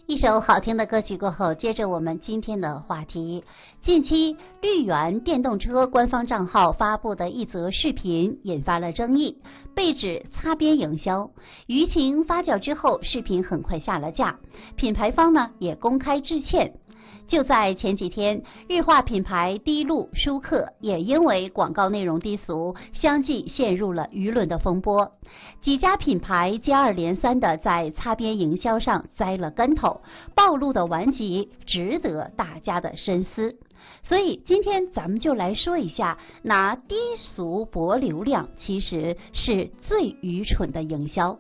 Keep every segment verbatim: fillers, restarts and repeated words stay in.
一首好听的歌曲过后，接着我们今天的话题。近期绿源电动车官方账号发布的一则视频引发了争议，被指擦边营销。舆情发酵之后，视频很快下了架，品牌方呢也公开致歉。就在前几天，日化品牌滴露、舒克也因为广告内容低俗，相继陷入了舆论的风波。几家品牌接二连三的在擦边营销上栽了跟头，暴露的顽疾值得大家的深思。所以今天咱们就来说一下，拿低俗博流量其实是最愚蠢的营销。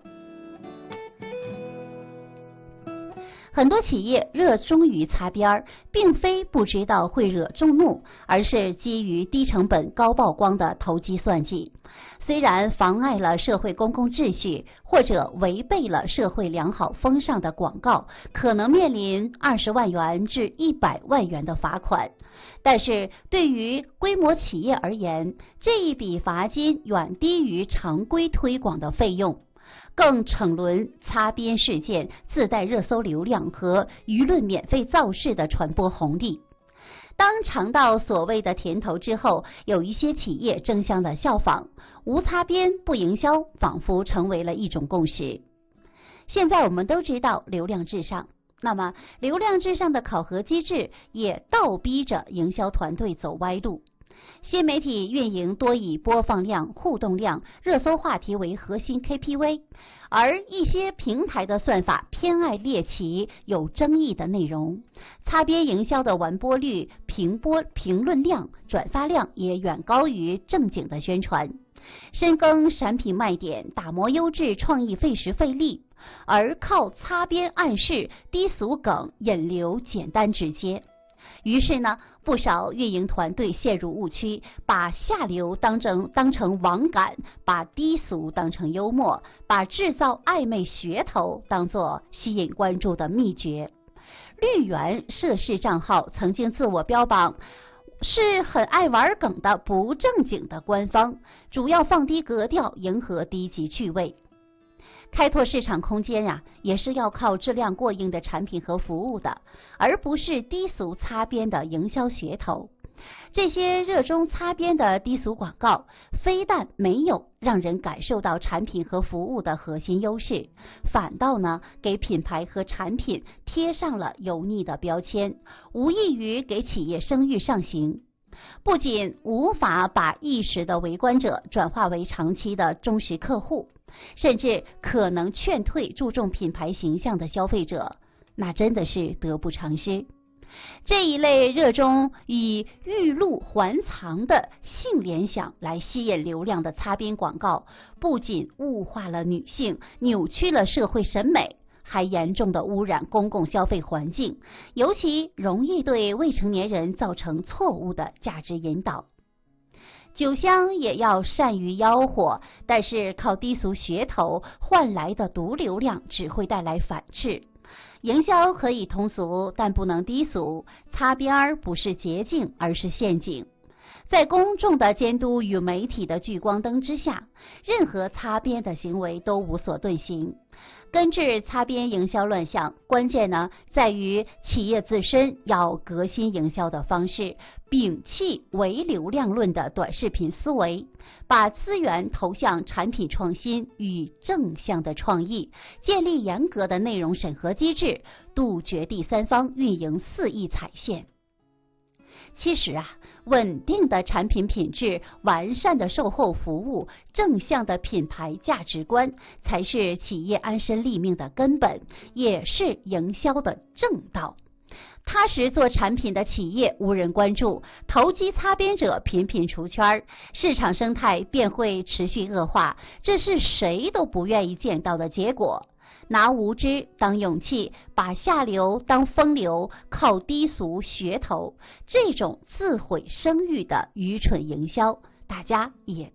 很多企业热衷于擦边，并非不知道会惹众怒，而是基于低成本高曝光的投机算计。虽然妨碍了社会公共秩序或者违背了社会良好风尚的广告，可能面临二十万元至一百万元的罚款，但是对于规模企业而言，这一笔罚金远低于常规推广的费用。更逞沦擦边事件自带热搜流量和舆论免费造势的传播红利。当尝到所谓的甜头之后，有一些企业争相的效仿，无擦边不营销仿佛成为了一种共识。现在我们都知道流量至上，那么流量至上的考核机制也倒逼着营销团队走歪路。新媒体运营多以播放量、互动量、热搜话题为核心 K P I， 而一些平台的算法偏爱猎奇、有争议的内容。擦边营销的完播率、评播、评论量、转发量也远高于正经的宣传。深耕产品卖点，打磨优质创意费时费力，而靠擦边暗示、低俗梗引流简单直接。于是呢，不少运营团队陷入误区，把下流当成当成网感，把低俗当成幽默，把制造暧昧噱头当作吸引关注的秘诀。绿源涉事账号曾经自我标榜是很爱玩梗的不正经的官方，主要放低格调，迎合低级趣味。开拓市场空间呀、啊，也是要靠质量过硬的产品和服务的，而不是低俗擦边的营销噱头。这些热衷擦边的低俗广告，非但没有让人感受到产品和服务的核心优势，反倒呢给品牌和产品贴上了油腻的标签，无异于给企业声誉上行。不仅无法把一时的围观者转化为长期的忠实客户，甚至可能劝退注重品牌形象的消费者，那真的是得不偿失。这一类热衷以欲露还藏的性联想来吸引流量的擦边广告，不仅物化了女性，扭曲了社会审美，还严重的污染公共消费环境，尤其容易对未成年人造成错误的价值引导。酒香也要善于吆喝，但是靠低俗噱头换来的毒流量只会带来反噬。营销可以通俗，但不能低俗。擦边不是捷径，而是陷阱。在公众的监督与媒体的聚光灯之下，任何擦边的行为都无所遁形。根治擦边营销乱象，关键呢在于企业自身要革新营销的方式，摒弃唯流量论的短视频思维，把资源投向产品创新与正向的创意，建立严格的内容审核机制，杜绝第三方运营肆意踩线。其实啊，稳定的产品品质、完善的售后服务、正向的品牌价值观，才是企业安身立命的根本，也是营销的正道。踏实做产品的企业无人关注，投机擦边者频频出圈，市场生态便会持续恶化，这是谁都不愿意见到的结果。拿无知当勇气，把下流当风流，靠低俗噱头，这种自毁声誉的愚蠢营销，大家也